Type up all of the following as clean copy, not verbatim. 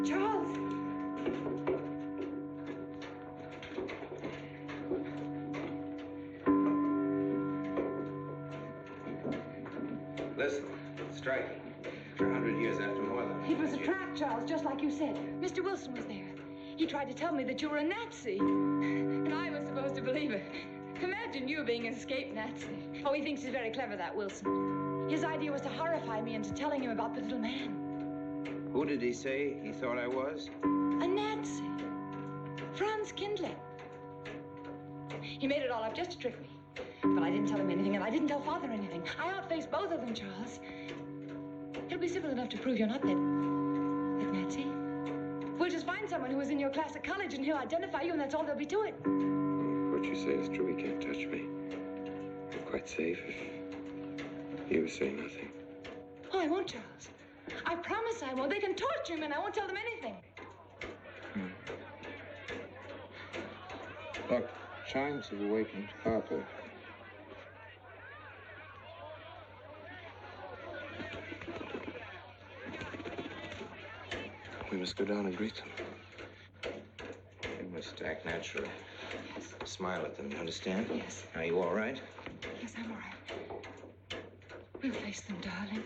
Charles! Listen, striking. For 100 years after more than... It was a trap, Charles, just like you said. Mr. Wilson was there. He tried to tell me that you were a Nazi. And I was supposed to believe it. Imagine you being an escaped Nazi. Oh, he thinks he's very clever, that Wilson. His idea was to horrify me into telling him about the little man. Who did he say he thought I was? A Nazi. Franz Kindle. He made it all up just to trick me. But I didn't tell him anything, and I didn't tell Father anything. I outfaced both of them, Charles. It'll be simple enough to prove you're not that Nazi. We'll just find someone who was in your class at college, and he'll identify you, and that's all there'll be to it. What you say is true. He can't touch me. I'm quite safe if you say nothing. Oh, I won't, Charles. I promise I won't. They can torture him, and I won't tell them anything. Look, chimes have awakened Harper. We must go down and greet them. We must act natural. Yes. Smile at them, you understand? Yes. Are you all right? Yes, I'm all right. We'll face them, darling.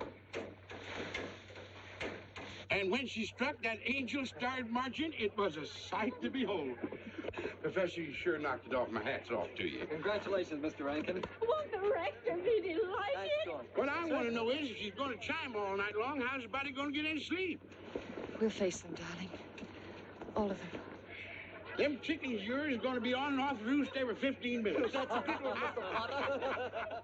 And when she struck that angel-starred margin, it was a sight to behold. Professor, you sure knocked it off. My hat's off to you. Congratulations, Mr. Rankin. Won't the rector be delighted? What I want to know is, if she's going to chime all night long, how's the body going to get any sleep? We'll face them, darling. All of them. Them chickens of yours are going to be on and off the roost every 15 minutes. That's a good one, Mr. Potter.